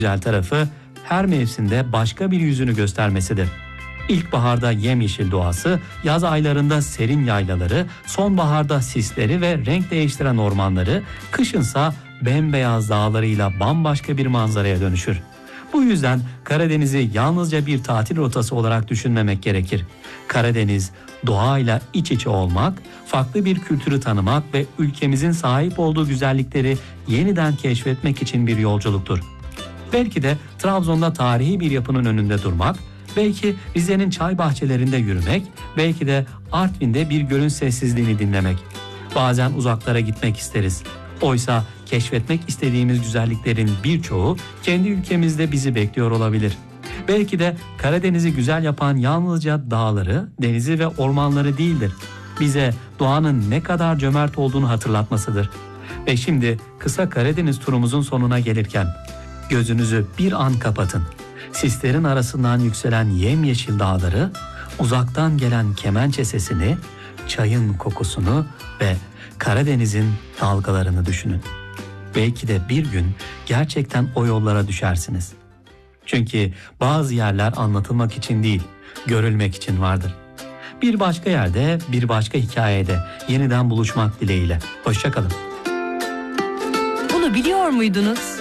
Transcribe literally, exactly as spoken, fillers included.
güzel tarafı her mevsimde başka bir yüzünü göstermesidir. İlkbaharda yemyeşil doğası, yaz aylarında serin yaylaları, sonbaharda sisleri ve renk değiştiren ormanları, kışınsa bembeyaz dağlarıyla bambaşka bir manzaraya dönüşür. Bu yüzden Karadeniz'i yalnızca bir tatil rotası olarak düşünmemek gerekir. Karadeniz, doğayla iç içe olmak, farklı bir kültürü tanımak ve ülkemizin sahip olduğu güzellikleri yeniden keşfetmek için bir yolculuktur. Belki de Trabzon'da tarihi bir yapının önünde durmak, belki Rize'nin çay bahçelerinde yürümek, belki de Artvin'de bir gölün sessizliğini dinlemek. Bazen uzaklara gitmek isteriz. Oysa keşfetmek istediğimiz güzelliklerin birçoğu kendi ülkemizde bizi bekliyor olabilir. Belki de Karadeniz'i güzel yapan yalnızca dağları, denizi ve ormanları değildir. Bize doğanın ne kadar cömert olduğunu hatırlatmasıdır. Ve şimdi kısa Karadeniz turumuzun sonuna gelirken gözünüzü bir an kapatın. Sislerin arasından yükselen yemyeşil dağları, uzaktan gelen kemençe sesini, çayın kokusunu ve Karadeniz'in dalgalarını düşünün. Belki de bir gün gerçekten o yollara düşersiniz. Çünkü bazı yerler anlatılmak için değil, görülmek için vardır. Bir başka yerde, bir başka hikayede yeniden buluşmak dileğiyle. Hoşça kalın. Bunu biliyor muydunuz?